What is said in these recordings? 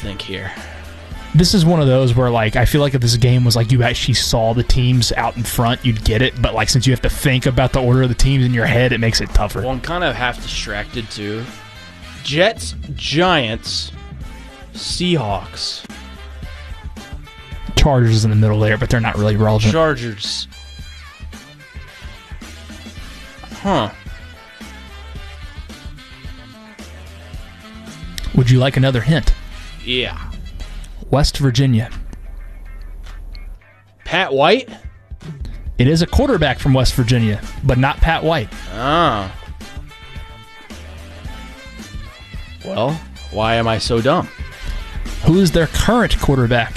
think here? This is one of those where, like, I feel like if this game was like you actually saw the teams out in front, you'd get it. But, like, since you have to think about the order of the teams in your head, it makes it tougher. Well, I'm kind of half distracted, too. Jets, Giants, Seahawks. Chargers in the middle there, but they're not really relevant. Chargers. Huh. Would you like another hint? Yeah. West Virginia. Pat White? It is a quarterback from West Virginia, but not Pat White. Oh. Well, why am I so dumb? Who is their current quarterback?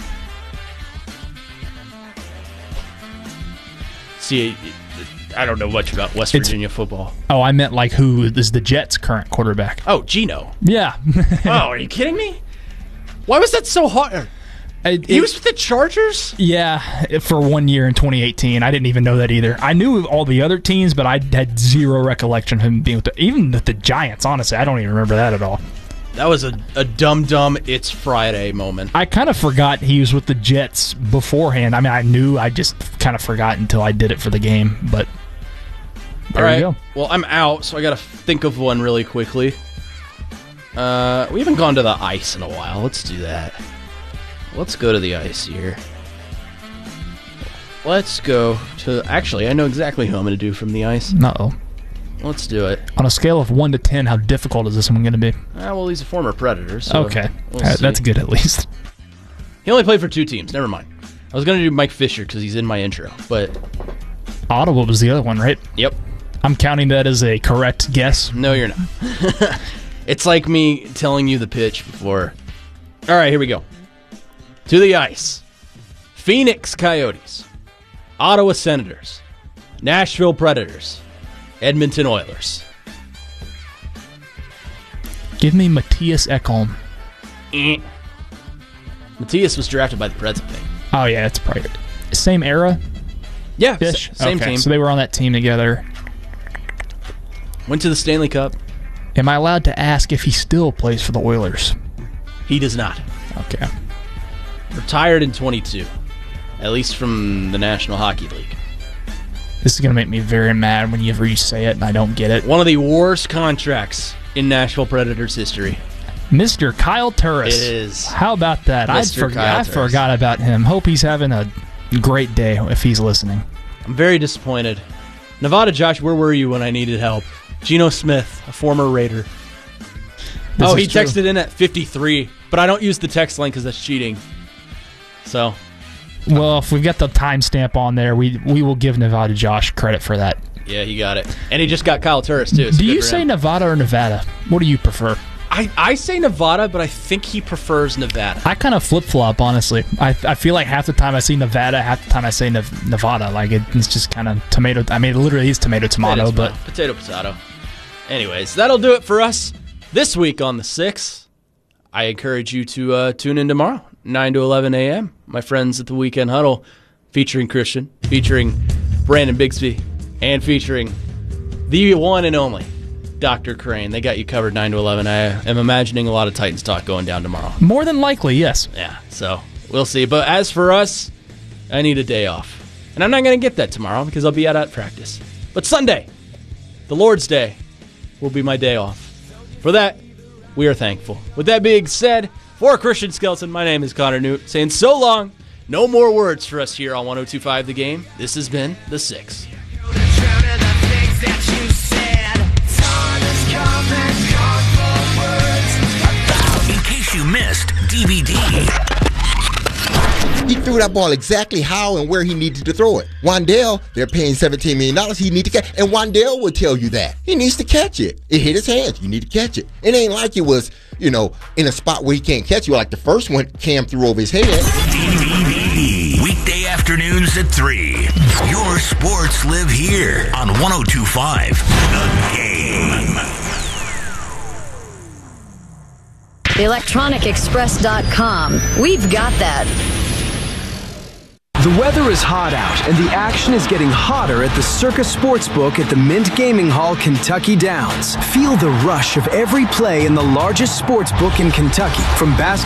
See, I don't know much about West Virginia football. Oh, I meant like who is the Jets' current quarterback? Oh, Geno. Yeah. Oh, are you kidding me? Why was that so hard? He was with the Chargers? Yeah, for 1 year in 2018. I didn't even know that either. I knew all the other teams, but I had zero recollection of him being with even with the Giants, honestly. I don't even remember that at all. That was a dumb it's Friday moment. I kind of forgot he was with the Jets beforehand. I mean, I knew, I just kind of forgot until I did it for the game, but there you go. Well, I'm out, so I got to think of one really quickly. We haven't gone to the ice in a while. Let's do that. Let's go to the ice here. Let's go to... Actually, I know exactly who I'm going to do from the ice. Uh-oh. Let's do it. On a scale of 1 to 10, how difficult is this one going to be? Well, he's a former Predator, so... Okay. We'll that's good, at least. He only played for 2 teams. Never mind. I was going to do Mike Fisher because he's in my intro, but... Ottawa was the other one, right? Yep. I'm counting that as a correct guess. No, you're not. It's like me telling you the pitch before. All right, here we go. To the ice. Phoenix Coyotes. Ottawa Senators. Nashville Predators. Edmonton Oilers. Give me Matthias Ekholm. Matthias was drafted by the Preds, I think. Oh, yeah, that's probably same era? Yeah, Fish? Same okay, team. So they were on that team together. Went to the Stanley Cup. Am I allowed to ask if he still plays for the Oilers? He does not. Okay. Retired in 22. At least from the National Hockey League. This is going to make me very mad whenever you say it and I don't get it. One of the worst contracts in Nashville Predators history. Mr. Kyle Turris. It is. How about that? I Turris. forgot about him. Hope he's having a great day if he's listening. I'm very disappointed. Nevada Josh, where were you when I needed help? Geno Smith, a former Raider. He texted in at 53, but I don't use the text line because that's cheating. So, well, if we've got the timestamp on there, we will give Nevada Josh credit for that. Yeah, he got it. And he just got Kyle Turris, too. Do you say Nevada or Nevada? What do you prefer? I say Nevada, but I think he prefers Nevada. I kind of flip-flop, honestly. I feel like half the time I see Nevada, half the time I say Nevada. Like, it's just kind of tomato. I mean, it literally is tomato. But Potato. Anyways, that'll do it for us this week on the 6th. I encourage you to tune in tomorrow, 9 to 11 a.m. My friends at the Weekend Huddle, featuring Christian, featuring Brandon Bigsby, and featuring the one and only Dr. Crane. They got you covered 9 to 11. I am imagining a lot of Titans talk going down tomorrow. More than likely, yes. Yeah, so we'll see. But as for us, I need a day off. And I'm not going to get that tomorrow because I'll be out at practice. But Sunday, the Lord's Day, will be my day off. For that, we are thankful. With that being said, for Christian Skelton, my name is Connor Newt, saying so long. No more words for us here on 102.5 The Game. This has been The 6. In case you missed DVD. He threw that ball exactly how and where he needed to throw it. Wandale, they're paying $17 million. He needs to catch, and Wandale will tell you that. He needs to catch it. It hit his hands. You need to catch it. It ain't like it was, in a spot where he can't catch you, like the first one Cam threw over his head. DVD. Weekday afternoons at 3. Your sports live here on 102.5 The Game. TheElectronicExpress.com. We've got that. The weather is hot out, and the action is getting hotter at the Circus Sportsbook at the Mint Gaming Hall, Kentucky Downs. Feel the rush of every play in the largest sports book in Kentucky, from basketball